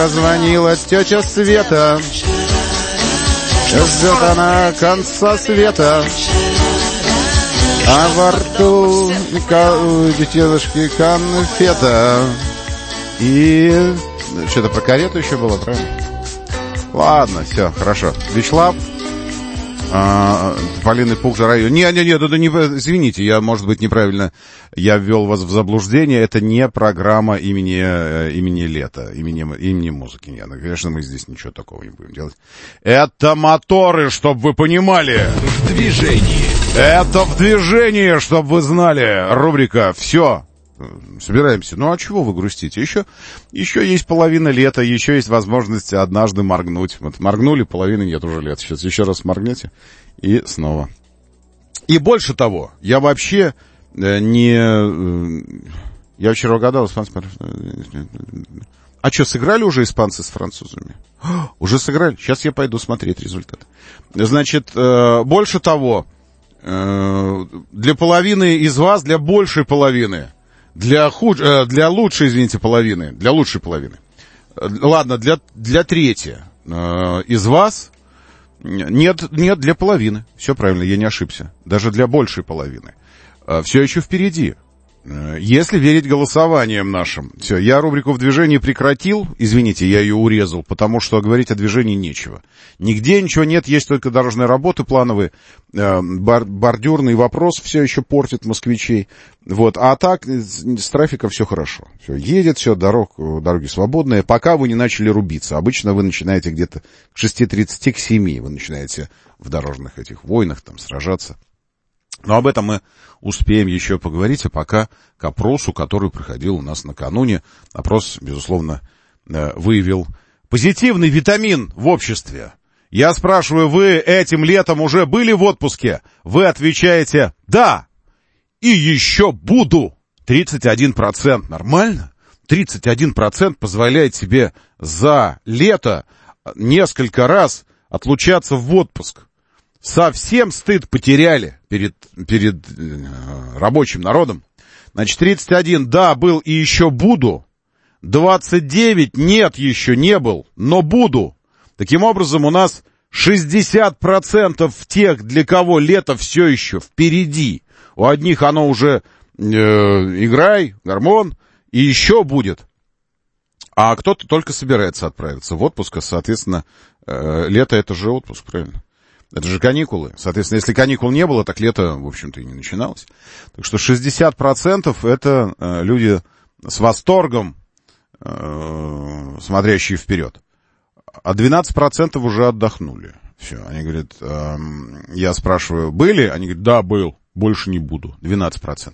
Звонила тетя Света, ждет она конца света, а во рту у детишки конфета. И что-то про карету еще было, правильно? Ладно, все, хорошо. Вячеслав, Полины Пух, Жараю. Не, извините, я, может быть, неправильно, я ввел вас в заблуждение. Это не программа имени Лета, имени музыки. Нет, конечно, мы здесь ничего такого не будем делать. Это моторы, чтобы вы понимали. В движении. Это в движении, чтобы вы знали. Рубрика «Все». Собираемся. Ну, а чего вы грустите? Еще есть половина лета, еще есть возможность однажды моргнуть. Вот моргнули, половины нет уже лет. Сейчас еще раз моргнете, и снова. И больше того, я вообще не... Я вчера угадал, испанцы... А что, сыграли уже испанцы с французами? Уже сыграли? Сейчас я пойду смотреть результат. Значит, больше того, для половины из вас, для большей половины... Для лучшей, извините, половины. Для лучшей половины. Ладно, для трети из вас нет для половины. Все правильно, я не ошибся. Даже для большей половины. Все еще впереди. Если верить голосованиям нашим. Все, я рубрику «В движении» прекратил. Извините, я ее урезал, потому что говорить о движении нечего. Нигде ничего нет, есть только дорожные работы плановые. Бордюрный вопрос все еще портит москвичей. Вот. А так, с трафиком все хорошо. Все, едет, все, дороги свободные, пока вы не начали рубиться. Обычно вы начинаете где-то к 6:30, к 7. Вы начинаете в дорожных этих войнах там сражаться. Но об этом мы успеем еще поговорить, а пока к опросу, который проходил у нас накануне. Опрос, безусловно, выявил позитивный витамин в обществе. Я спрашиваю, вы этим летом уже были в отпуске? Вы отвечаете «да» и еще буду. 31%. Нормально? 31% позволяет себе за лето несколько раз отлучаться в отпуск. Совсем стыд потеряли перед рабочим народом. Значит, 31 «да» был и еще буду. 29 «нет» еще не был, но буду. Таким образом, у нас 60% тех, для кого лето все еще впереди. У одних оно уже играй, гормон, и еще будет. А кто-то только собирается отправиться в отпуск, соответственно, лето это же отпуск, правильно? Это же каникулы. Соответственно, если каникул не было, так лето, в общем-то, и не начиналось. Так что 60% это люди с восторгом, смотрящие вперед. А 12% уже отдохнули. Все, они говорят, я спрашиваю, были? Они говорят, да, был, больше не буду. 12%.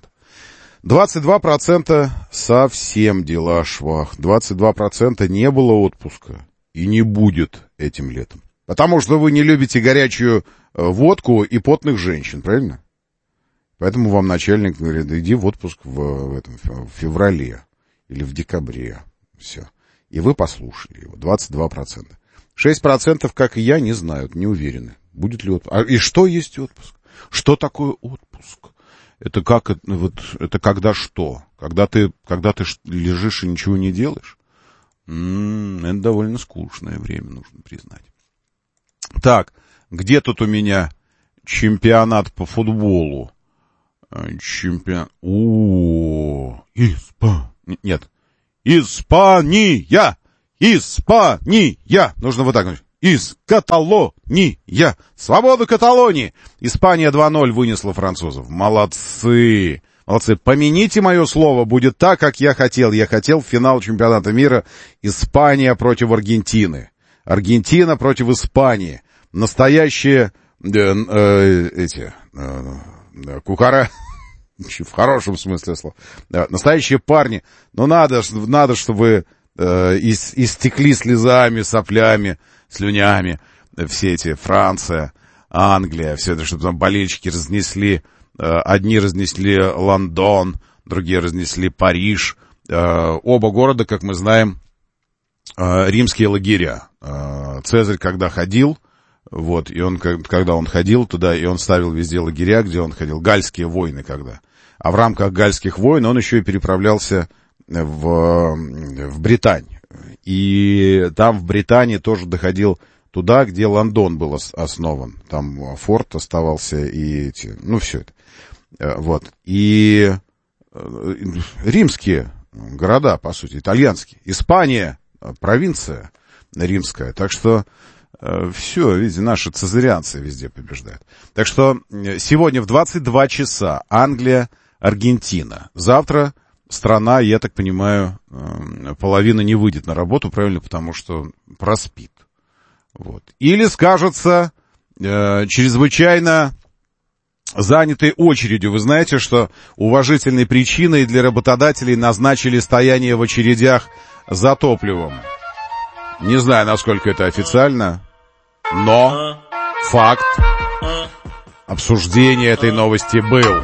22% совсем дела швах. 22% не было отпуска и не будет этим летом. Потому что вы не любите горячую водку и потных женщин, правильно? Поэтому вам начальник говорит, иди в отпуск в феврале или в декабре. Все. И вы послушали его. 22%. 6%, как и я, не знают, не уверены, будет ли отпуск. И что есть отпуск? Что такое отпуск? Это как, вот, это когда что? Когда ты лежишь и ничего не делаешь? Это довольно скучное время, нужно признать. Так, где тут у меня чемпионат по футболу? Нет. Испания! Испания! Нужно вот так говорить. Из Каталония! Свобода Каталонии! Испания 2-0 вынесла французов. Молодцы! Молодцы. Помяните мое слово, будет так, как я хотел. Я хотел финал чемпионата мира Испания против Аргентины. Аргентина против Испании. Настоящие кукара, в хорошем смысле слова. Настоящие парни. Но надо, чтобы истекли слезами, соплями, слюнями все эти Франция, Англия, все это, чтобы там болельщики разнесли. Одни разнесли Лондон, другие разнесли Париж. Оба города, как мы знаем, римские лагеря. Цезарь, когда ходил, вот, и он, когда он ходил туда, и он ставил везде лагеря, где он ходил, гальские войны когда. А в рамках гальских войн он еще и переправлялся в Британь. И там в Британии тоже доходил туда, где Лондон был основан. Там форт оставался и эти, ну, все это. Вот. И римские города, по сути, итальянские. Испания, провинция римская. Так что все, видите, наши цезарианцы везде побеждают. Так что сегодня в 22 часа Англия, Аргентина. Завтра страна, я так понимаю, половина не выйдет на работу, правильно, потому что проспит. Вот. Или скажется чрезвычайно занятой очередью. Вы знаете, что уважительной причиной для работодателей назначили стояние в очередях за топливом. Не знаю, насколько это официально, но факт обсуждения этой новости был.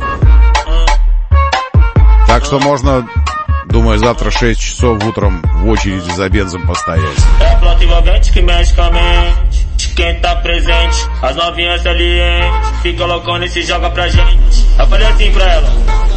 Так что можно, думаю, завтра 6 часов утром в очереди за бензом постоять. Quem tá presente, as novinhas salientes, fica loucona e se joga pra gente. Eu falei assim pra ela.